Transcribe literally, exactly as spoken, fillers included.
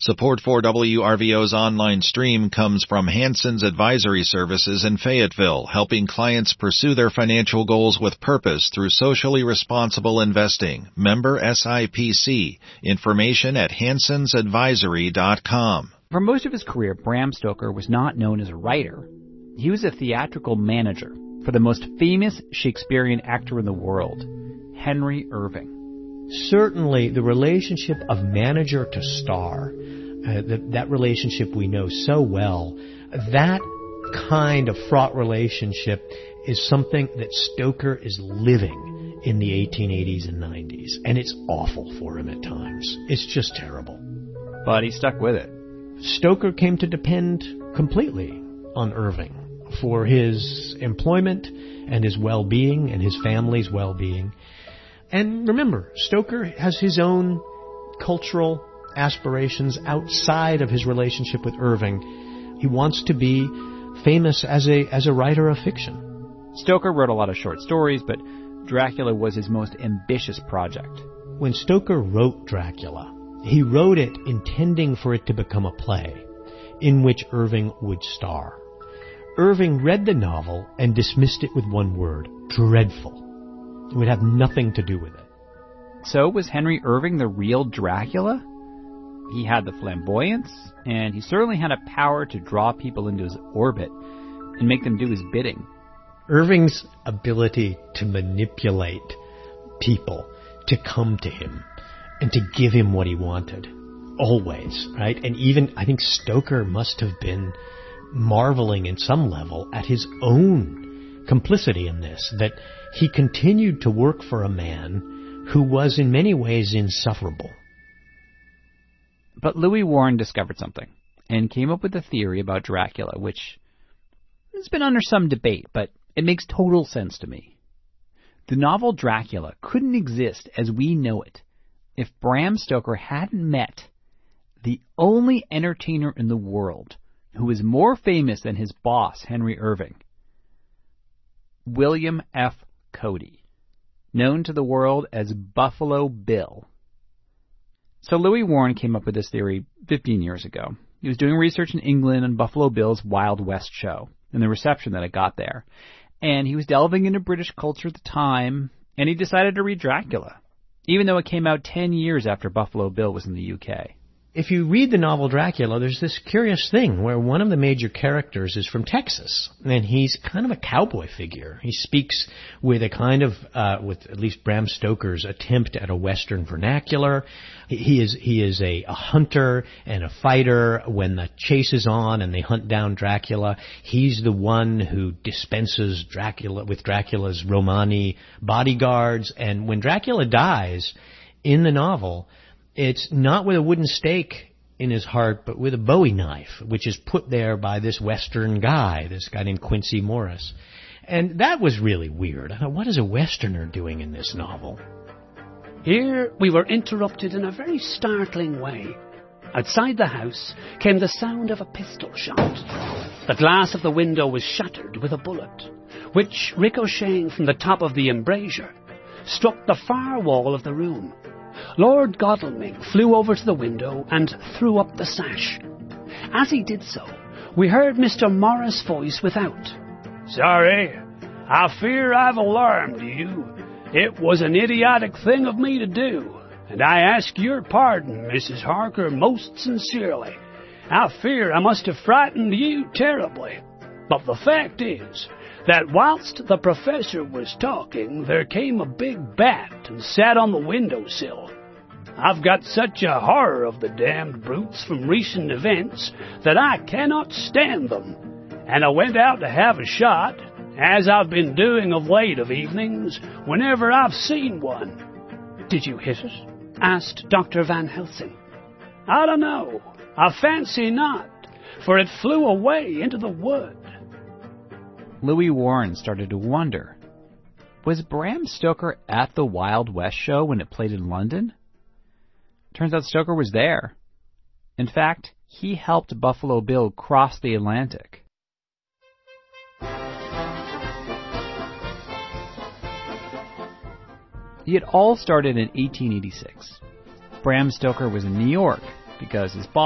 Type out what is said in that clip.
Support for W R V O's online stream comes from Hanson's Advisory Services in Fayetteville, helping clients pursue their financial goals with purpose through socially responsible investing. Member S I P C. Information at hansons advisory dot com. For most of his career, Bram Stoker was not known as a writer. He was a theatrical manager for the most famous Shakespearean actor in the world, Henry Irving. Certainly, the relationship of manager to star, uh, that, that relationship we know so well, that kind of fraught relationship is something that Stoker is living in the eighteen eighties and nineties. And it's awful for him at times. It's just terrible. But he stuck with it. Stoker came to depend completely on Irving for his employment and his well-being and his family's well-being. And remember, Stoker has his own cultural aspirations outside of his relationship with Irving. He wants to be famous as a as a writer of fiction. Stoker wrote a lot of short stories, but Dracula was his most ambitious project. When Stoker wrote Dracula, he wrote it intending for it to become a play in which Irving would star. Irving read the novel and dismissed it with one word: dreadful. It would have nothing to do with it. So was Henry Irving the real Dracula? He had the flamboyance, and he certainly had a power to draw people into his orbit and make them do his bidding. Irving's ability to manipulate people to come to him and to give him what he wanted, always, right? And even, I think Stoker must have been marveling in some level at his own complicity in this, that he continued to work for a man who was in many ways insufferable. But Louis Warren discovered something and came up with a theory about Dracula, which has been under some debate, but it makes total sense to me. The novel Dracula couldn't exist as we know it if Bram Stoker hadn't met the only entertainer in the world who is more famous than his boss, Henry Irving, William F. Cody, known to the world as Buffalo Bill. So Louis Warren came up with this theory fifteen years ago. He was doing research in England on Buffalo Bill's Wild West show and the reception that it got there. And he was delving into British culture at the time, and he decided to read Dracula, even though it came out ten years after Buffalo Bill was in the U K. If you read the novel Dracula, there's this curious thing where one of the major characters is from Texas, and he's kind of a cowboy figure. He speaks with a kind of, uh, with at least Bram Stoker's attempt at a Western vernacular. He is he is a, a hunter and a fighter. When the chase is on and they hunt down Dracula, he's the one who dispenses Dracula with Dracula's Romani bodyguards. And when Dracula dies in the novel, it's not with a wooden stake in his heart, but with a Bowie knife, which is put there by this Western guy, this guy named Quincy Morris. And that was really weird. I thought, what is a Westerner doing in this novel? Here we were interrupted in a very startling way. Outside the house came the sound of a pistol shot. The glass of the window was shattered with a bullet, which, ricocheting from the top of the embrasure, struck the far wall of the room. Lord Godalming flew over to the window and threw up the sash. As he did so, we heard Mister Morris' voice without. "Sorry, I fear I've alarmed you. It was an idiotic thing of me to do, and I ask your pardon, Missus Harker, most sincerely. I fear I must have frightened you terribly. But the fact is that whilst the professor was talking, there came a big bat and sat on the windowsill. I've got such a horror of the damned brutes from recent events that I cannot stand them, and I went out to have a shot, as I've been doing of late of evenings whenever I've seen one." "Did you hit it?" asked Doctor Van Helsing. "I don't know. I fancy not, for it flew away into the wood." Louis Warren started to wonder, was Bram Stoker at the Wild West show when it played in London? Turns out Stoker was there. In fact, he helped Buffalo Bill cross the Atlantic. It all started in eighteen eighty-six. Bram Stoker was in New York because his boss